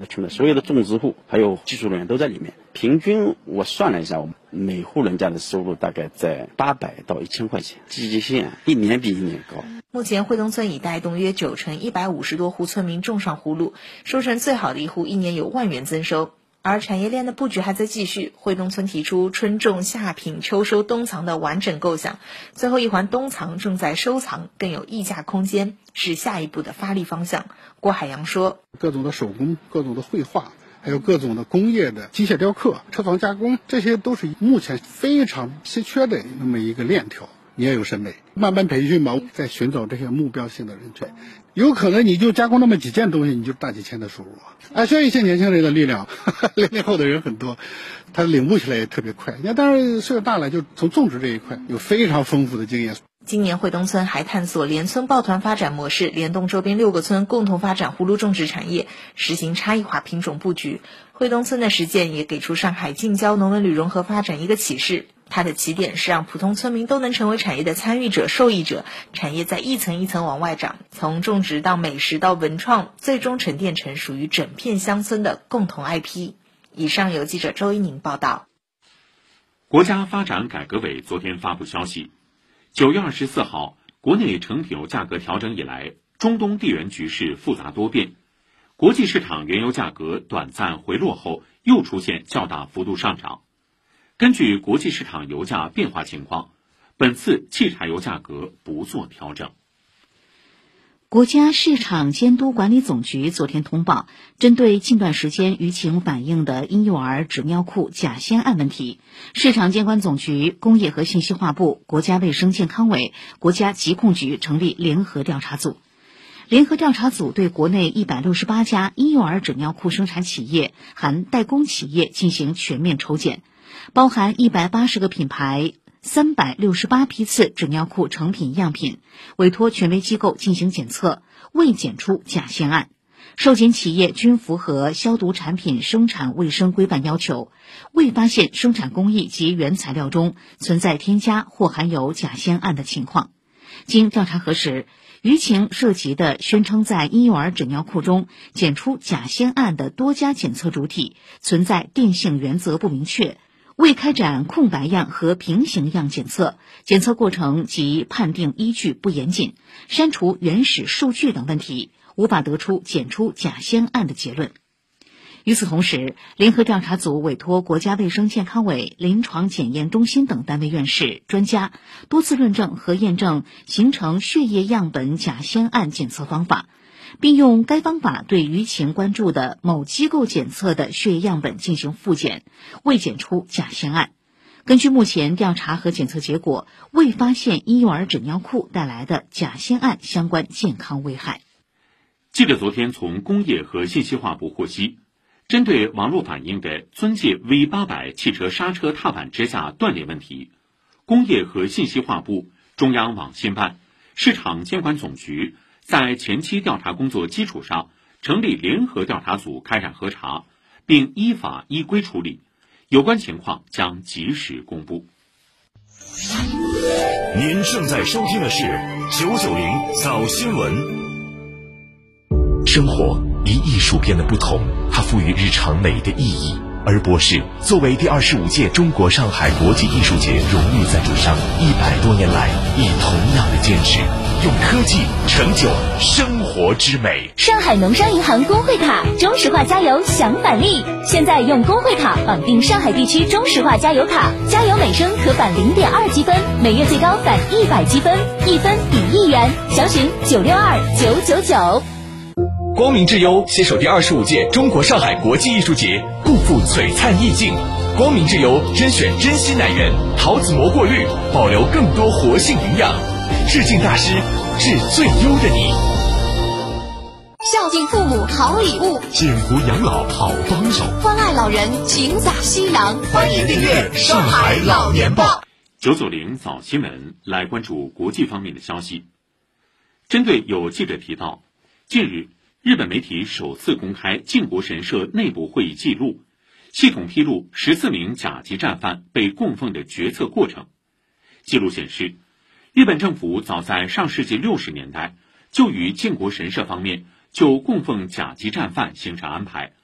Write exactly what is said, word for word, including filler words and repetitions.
的成本，所有的种植户还有技术人员都在里面。平均我算了一下，我们每户人家的收入大概在八百到一千块钱，积极性一年比一年高。 目前惠东村已带动约九成一百五十多户村民种上葫芦，收成最好的一户一年有万元增收。而产业链的布局还在继续，惠东村提出春种夏品秋收冬藏的完整构想，最后一环冬藏正在收藏，更有溢价空间，是下一步的发力方向。郭海洋说， 各种的手工，各种的绘画，还有各种的工业的机械雕刻、车床加工，这些都是目前非常稀缺的那么一个链条。你也有审美，慢慢培训嘛，在寻找这些目标性的人群，有可能你就加工那么几件东西，你就大几千的收入啊！需要一些年轻人的力量，零零后的人很多，他领悟起来也特别快。那当然岁数大了，就从种植这一块有非常丰富的经验。 今年惠东村还探索联村抱团发展模式，联动周边六个村共同发展葫芦种植产业，实行差异化品种布局。惠东村的实践也给出上海近郊农文旅融合发展一个启示。它的起点是让普通村民都能成为产业的参与者、受益者，产业在一层一层往外长，从种植到美食到文创，最终沉淀成属于整片乡村的共同 I P。以上由记者周一宁报道。 国家发展改革委昨天发布消息，九月二十四号，国内成品油价格调整以来，中东地缘局势复杂多变，国际市场原油价格短暂回落后，又出现较大幅度上涨。根据国际市场油价变化情况，本次汽柴油价格不做调整。 国家市场监督管理总局昨天通报，针对近段时间舆情反映的婴幼儿纸尿裤假仙案问题，市场监管总局、工业和信息化部、国家卫生健康委、国家疾控局成立联合调查组。联合调查组对国内一百六十八家婴幼儿纸尿裤生产企业含代工企业进行全面抽检，包含一百八十个品牌、三百六十八批次纸尿裤成品样品，委托权威机构进行检测，未检出假仙案。受检企业均符合消毒产品生产卫生规范要求，未发现生产工艺及原材料中存在添加或含有假仙案的情况。经调查核实，舆情涉及的宣称在婴幼儿纸尿裤中检出假仙案的多家检测主体存在定性原则不明确，未开展空白样和平行样检测，检测过程及判定依据不严谨，删除原始数据等问题，无法得出检出假仙案的结论。与此同时，联合调查组委托国家卫生健康委、临床检验中心等单位院士、专家多次论证和验证形成血液样本假仙案检测方法，并用该方法对舆情关注的某机构检测的血液样本进行复检，未检出假仙案。根据目前调查和检测结果，未发现婴幼儿纸尿裤带来的假仙案相关健康危害。 记者昨天从工业和信息化部获悉，针对网络反映的尊界 V 八百 汽车刹车踏板支架断裂问题，工业和信息化部、中央网信办、市场监管总局在前期调查工作基础上，成立联合调查组开展核查，并依法依规处理，有关情况将及时公布。 您正在收听的是九九零早新闻。生活以艺术变得不同，它赋予日常美的意义。而博士作为第二十五届中国上海国际艺术节荣誉赞助商，一百多年来以同样的坚持，用科技成就生活之美。 上海农商银行工会卡中石化加油享返利，现在用工会卡绑定上海地区中石化加油卡，加油每升可返零点二积分，每月最高返一百积分，一分抵一元。详询九六二九九九。 光明智优携手第二十五届中国上海国际艺术节，共赴璀璨意境。光明智优甄选珍稀奶源，桃子膜过滤，保留更多活性营养。致敬大师，致最优的你。 孝敬父母好礼物， 幸福养老好帮手， 关爱老人请洒夕阳。 欢迎订阅《上海老年报》。 九九零早新闻来关注国际方面的消息。针对有记者提到，近日日本媒体首次公开靖国神社内部会议记录，系统披露十四名甲级战犯被供奉的决策过程。记录显示，日本政府早在上世纪六十年代就与靖国神社方面就供奉甲级战犯形成安排，